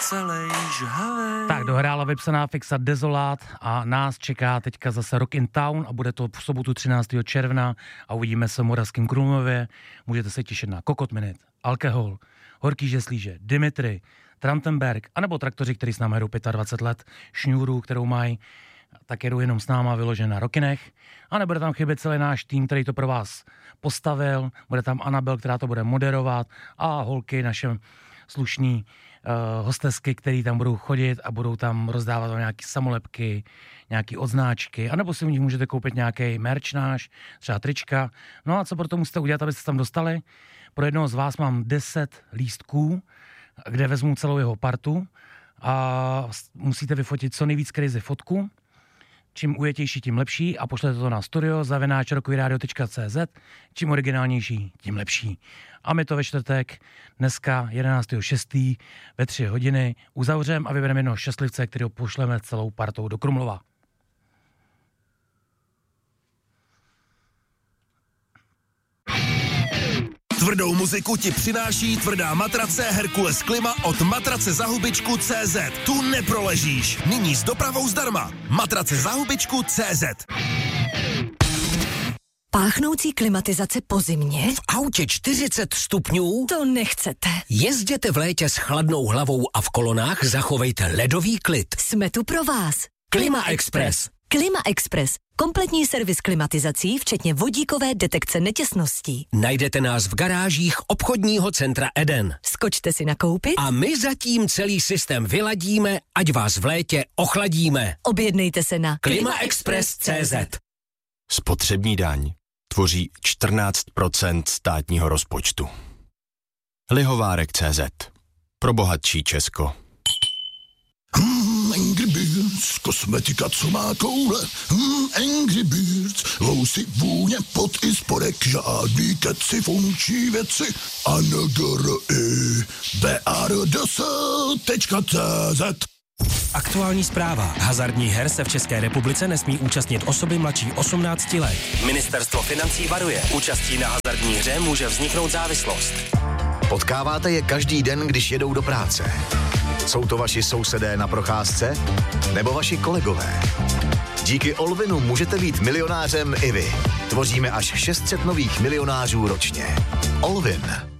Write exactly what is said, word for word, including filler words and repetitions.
celý žhavej. Tak dohrála vypsaná fixa Desolát a nás čeká teďka zase Rock in Town a bude to v sobotu třináctého června a uvidíme se v Moravském Krumlově. Můžete se těšit na Kokot Minute, Alkohol, Horký žeslíže, Dimitri, Trantenberg, anebo Traktoři, který s námi hrajou dvacet pět let, Šňůru, kterou mají, tak jedou jenom s náma vyložen na Rockinech. A nebude tam chybět celý náš tým, který to pro vás postavil. Bude tam Anabel, která to bude moderovat a holky, naše slušný uh, hostesky, který tam budou chodit a budou tam rozdávat vám nějaké samolepky, nějaké odznáčky, anebo si u nich můžete koupit nějaký merch náš, třeba trička. No a co pro to musíte udělat, abyste se tam dostali? Pro jednoho z vás mám deset lístků, kde vezmu celou jeho partu a musíte vyfotit co nejvíc crazy fotku. Čím ujetější, tím lepší a pošlete to na studio zavináč rockyradio tečka cé zet. Čím originálnější, tím lepší. A my to ve čtvrtek, dneska jedenáctého šestého ve tři hodiny uzavřem a vybereme jednoho šťastlivce, kterého pošleme celou partou do Krumlova. Tvrdou muziku ti přináší tvrdá matrace Herkules Klima od matrace za hubičku tečka cé zet. Tu neproležíš. Nyní s dopravou zdarma. Matrace za hubičku tečka cé zet. Páchnoucí klimatizace po zimě? V autě čtyřicet stupňů? To nechcete. Jezděte v létě s chladnou hlavou a v kolonách zachovejte ledový klid. Jsme tu pro vás. Klima Express. Klima Express. Kompletní servis klimatizací, včetně vodíkové detekce netěsností. Najdete nás v garážích obchodního centra Eden. Skočte si nakoupit a my zatím celý systém vyladíme, ať vás v létě ochladíme. Objednejte se na klima express tečka cé zet. Spotřební daň tvoří čtrnáct procent státního rozpočtu. Lihovárek tečka cé zet. Pro bohatší Česko. Hmm, Angry Birds, kosmetika, co má koule. Hmm, Angry Birds, vousy, vůně, pot i spodek, žádný keci, funkční věci. A N G R I B A R D S tečka cé zet. Aktuální zpráva. Hazardních her se v České republice nesmí účastnit osoby mladší osmnácti let. Ministerstvo financí varuje. Účastí na hazardní hře může vzniknout závislost. Potkáváte je každý den, když jedou do práce. Jsou to vaši sousedé na procházce? Nebo vaši kolegové? Díky Olvinu můžete být milionářem i vy. Tvoříme až šest set nových milionářů ročně. Olvin.